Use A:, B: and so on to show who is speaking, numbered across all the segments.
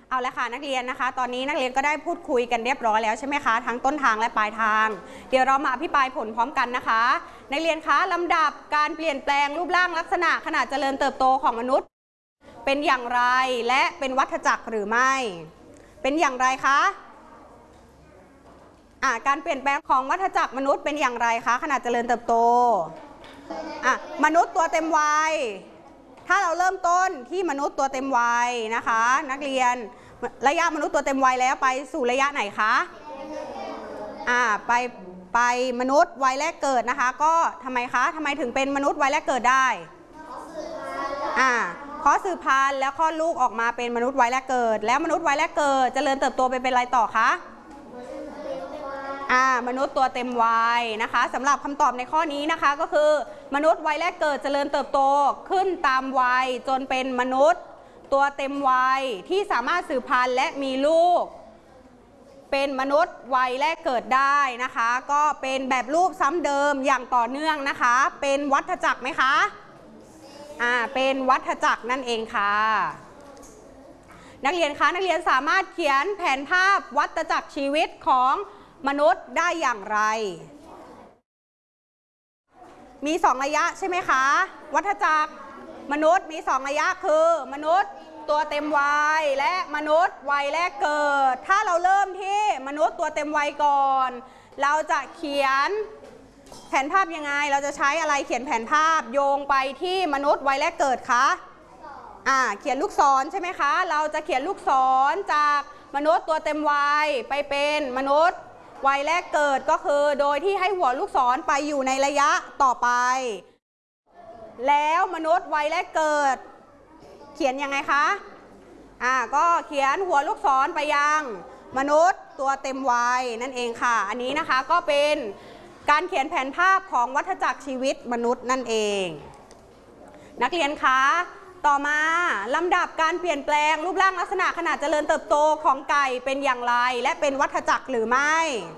A: เอาละค่ะนักเรียนนะคะตอนนี้นักเรียนก็ได้พูดคุยกันเรียบร้อยแล้วใช่ไหมคะทั้งต้นทางและปลายทางเดี๋ยวเรามาอภิปรายผลพร้อมกันนะคะนักเรียนคะลำดับการเปลี่ยนแปลงรูปร่างลักษณะขณะเจริญเติบโตของมนุษย์เป็นอย่างไรและเป็นวัฏจักรหรือไม่เป็นอย่างไรคะการเปลี่ยนแปลงของวัฏจักรมนุษย์เป็นอย่างไรคะขณะเจริญเติบโตมนุษย์ตัวเต็มวัยถ้าเราเริ่มต้นที่มนุษย์ตัวเต็มวัยนะคะนักเรียนระยะมนุษย์ตัวเต็มวัยแล้วไปสู่ระยะไหนคะไปมนุษย์วัยแรกเกิดนะคะก็ทำไมคะทำไมถึงเป็นมนุษย์วัยแรกเกิดได้เพราะสืบพันธุ์แล้วคลอดลูกออกมาเป็นมนุษย์วัยแรกเกิดแล้วมนุษย์วัยแรกเกิดเจริญเติบโตไปเป็นอะไรต่อคะมนุษย์ตัวเต็มวัยนะคะสำหรับคำตอบในข้อนี้นะคะก็คือมนุษย์วัยแรกเกิดเจริญเติบโตขึ้นตามวัยจนเป็นมนุษย์ตัวเต็มวัยที่สามารถสืบพันธุ์และมีลูกเป็นมนุษย์วัยแรกเกิดได้นะคะก็เป็นแบบรูปซ้ำเดิมอย่างต่อเนื่องนะคะเป็นวัฏจักรไหมคะเป็นวัฏจักรนั่นเองค่ะนักเรียนคะนักเรียนสามารถเขียนแผนภาพวัฏจักรชีวิตของมนุษย์ได้อย่างไรมี2ระยะใช่ไหมคะวัฏจักรมนุษย์มี2ระยะคือมนุษย์ตัวเต็มวัยและมนุษย์วัยแรกเกิดถ้าเราเริ่มที่มนุษย์ตัวเต็มวัยก่อนเราจะเขียนแผนภาพยังไงเราจะใช้อะไรเขียนแผนภาพโยงไปที่มนุษย์วัยแรกเกิดคะเขียนลูกศรใช่ไหมคะเราจะเขียนลูกศรจากมนุษย์ตัวเต็มวัยไปเป็นมนุษย์วัยแรกเกิดก็คือโดยที่ให้หัวลูกศรไปอยู่ในระยะต่อไปแล้วมนุษย์วัยแรกเกิดเขียนยังไงคะก็เขียนหัวลูกศรไปยังมนุษย์ตัวเต็มวัยนั่นเองค่ะอันนี้นะคะก็เป็นการเขียนแผนภาพของวัฏจักรชีวิตมนุษย์นั่นเองนักเรียนคะต่อมาลำดับการเปลี่ยนแปลงรูปร่างลักษณะขณะเจริญเติบโตของไก่เป็นอย่างไรและเป็นวัฏจักรหรือไม่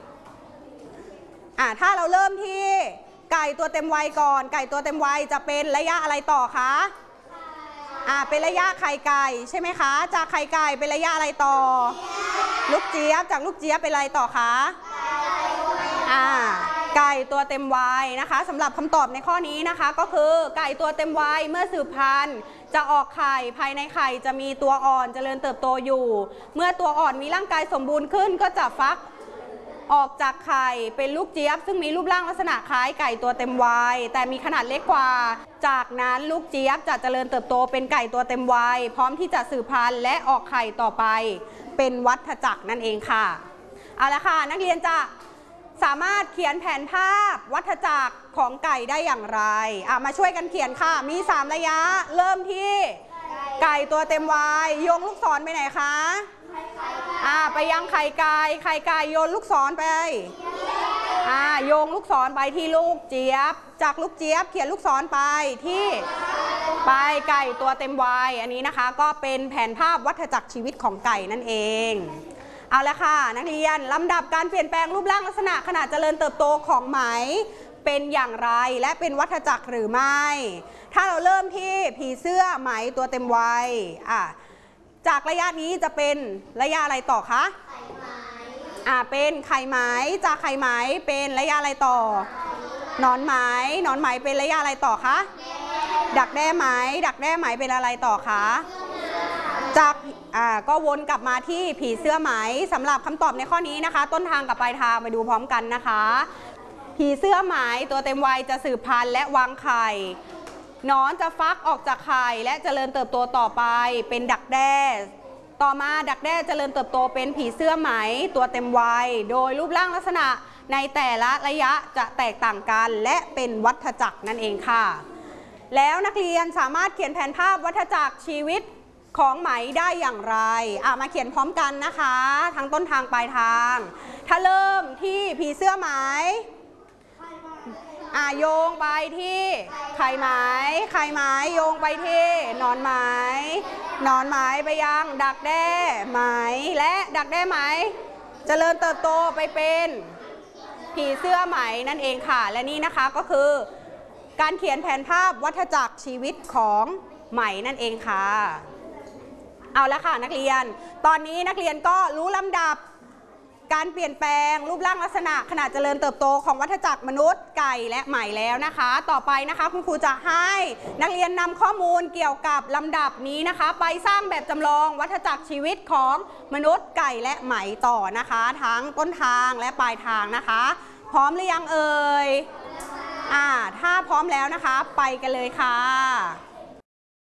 A: ถ้าเราเริ่มที่ไก่ตัวเต็มวัยก่อนไก่ตัวเต็มวัยจะเป็นระยะอะไรต่อคะเป็นระยะไข่ไก่ใช่ไหมคะจากไข่ไก่เป็นระยะอะไรต่อลูกเจี๊ยบจากลูกเจี๊ยบเป็นอะไรต่อคะไก่ตัวเต็มวัยนะคะสำหรับคำตอบในข้อนี้นะคะก็คือไก่ตัวเต็มวัยเมื่อสืบพันธุ์จะออกไข่ภายในไข่จะมีตัวอ่อนเจริญเติบโตอยู่เมื่อตัวอ่อนมีร่างกายสมบูรณ์ขึ้นก็จะฟักออกจากไข่เป็นลูกเจี๊ยบซึ่งมีรูปร่างลักษณะคล้ายไก่ตัวเต็มวัยแต่มีขนาดเล็กกว่าจากนั้นลูกเจี๊ยบจะเจริญเติบโตเป็นไก่ตัวเต็มวัยพร้อมที่จะสืบพันธุ์และออกไข่ต่อไปเป็นวัฏจักรนั่นเองค่ะเอาละค่ะนักเรียนจะสามารถเขียนแผนภาพวัฏจักรของไก่ได้อย่างไรมาช่วยกันเขียนค่ะมี3ระยะเริ่มที่ไก่ตัวเต็มวัยโยงลูกศรไปไหนคะไปยังไข่ไก่โยนลูกศรไปโยงลูกศรไปที่ลูกเจี๊ยบจากลูกเจี๊ยบเขียนลูกศรไปที่ไปไก่ตัวเต็มวัยอันนี้นะคะก็เป็นแผนภาพวัฏจักรชีวิตของไก่นั่นเองเอาละค่ะนักเรียนลำดับการเปลี่ยนแปลงรูปร่างลักษณะขณะเจริญเติบโตของไหมเป็นอย่างไรและเป็นวัฏจักรหรือไม่ถ้าเราเริ่มที่ผีเสื้อไหมตัวเต็มวัยจากระยะนี้จะเป็นระยะอะไรต่อคะเป็นไข่ไหมจากไข่ไหมเป็นระยะอะไรต่อหนอนไหมเป็นระยะอะไรต่อคะดักแด้ไหมเป็นอะไรต่อคะจากก็วนกลับมาที่ผีเสื้อไหมสำหรับคำตอบในข้อนี้นะคะต้นทางกับปลายทางไปดูพร้อมกันนะคะผีเสื้อไหมตัวเต็มวัยจะสืบพันธุ์และวางไข่หนอนจะฟักออกจากไข่และเจริญเติบโตต่อไปเป็นดักแด้ต่อมาดักแด้เจริญเติบโตเป็นผีเสื้อไหมตัวเต็มวัยโดยรูปร่างลักษณะในแต่ละระยะจะแตกต่างกันและเป็นวัฏจักรนั่นเองค่ะแล้วนักเรียนสามารถเขียนแผนภาพวัฏจักรชีวิตของไหมได้อย่างไรมาเขียนพร้อมกันนะคะทั้งต้นทางปลายทางถ้าเริ่มที่ผีเสื้อไหมโยงไปที่ไข่ไหมโยงไปที่หนอนไหมไปยังดักแด้ไหมและดักแด้ไหมเจริญเติบโตไปเป็นผีเสื้อไหมนั่นเองค่ะและนี่นะคะก็คือการเขียนแผนภาพวัฏจักรชีวิตของไหมนั่นเองค่ะเอาละค่ะนักเรียนตอนนี้นักเรียนก็รู้ลำดับการเปลี่ยนแปลงรูปร่างลักษณะขณะเจริญเติบโตของวัฏจักรมนุษย์ไก่และไหมแล้วนะคะต่อไปนะคะคุณครูจะให้นักเรียนนำข้อมูลเกี่ยวกับลำดับนี้นะคะไปสร้างแบบจำลองวัฏจักรชีวิตของมนุษย์ไก่และไหมต่อนะคะทั้งต้นทางและปลายทางนะคะพร้อมหรือยังเอ่ยถ้าพร้อมแล้วนะคะไปกันเลยค่ะ